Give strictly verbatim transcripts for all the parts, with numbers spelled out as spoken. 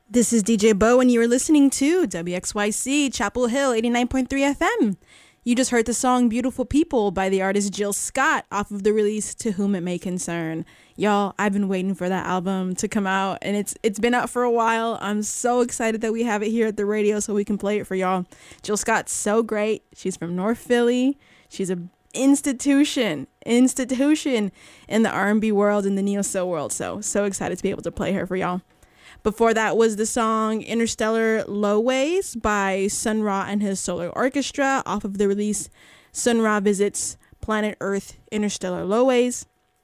This is D J Bo, and you are listening to W X Y C Chapel Hill eighty-nine point three F M. You just heard the song Beautiful People by the artist Jill Scott off of the release To Whom It May Concern. Y'all, I've been waiting for that album to come out, and it's it's been out for a while. I'm so excited that we have it here at the radio so we can play it for y'all. Jill Scott's so great. She's from North Philly. She's a institution, institution in the R and B world and the neo-soul world. So, so excited to be able to play her for y'all. Before that was the song Interstellar Loways by Sun Ra and his Solar Orchestra off of the release Sun Ra Visits Planet Earth Interstellar Loways.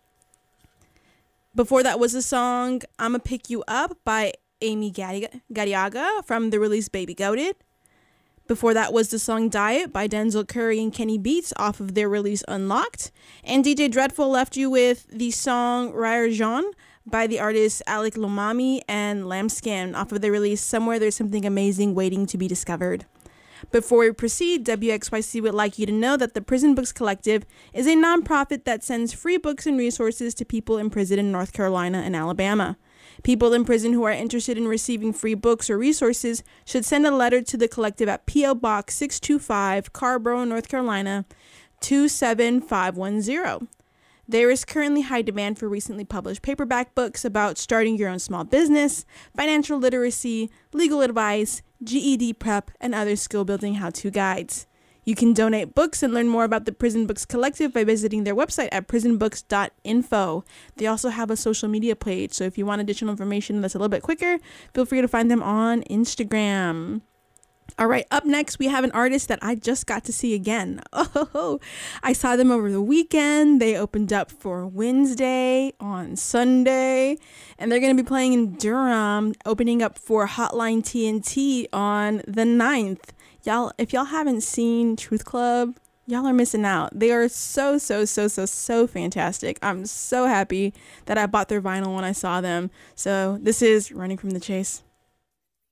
Before that was the song I'ma Pick You Up by Amy Gadiaga from the release Baby Goated. Before that was the song Diet by Denzel Curry and Kenny Beats off of their release Unlocked. And D J Dreadful left you with the song Rire Jean by the artists Alec Lomami and Lambskin off of their release Somewhere There's Something Amazing Waiting to Be Discovered. Before we proceed, W X Y C would like you to know that the Prison Books Collective is a nonprofit that sends free books and resources to people in prison in North Carolina and Alabama. People in prison who are interested in receiving free books or resources should send a letter to the collective at P O Box six two five, Carborough, North Carolina, two seven five one zero. There is currently high demand for recently published paperback books about starting your own small business, financial literacy, legal advice, G E D prep, and other skill-building how-to guides. You can donate books and learn more about the Prison Books Collective by visiting their website at prison books dot info. They also have a social media page, so if you want additional information that's a little bit quicker, feel free to find them on Instagram. All right, up next, we have an artist that I just got to see again. Oh, I saw them over the weekend. They opened up for Wednesday on Sunday, and they're going to be playing in Durham, opening up for Hotline T N T on the ninth. Y'all, if y'all haven't seen Truth Club, y'all are missing out. They are so, so, so, so, so fantastic. I'm so happy that I bought their vinyl when I saw them. So this is Running from the Chase.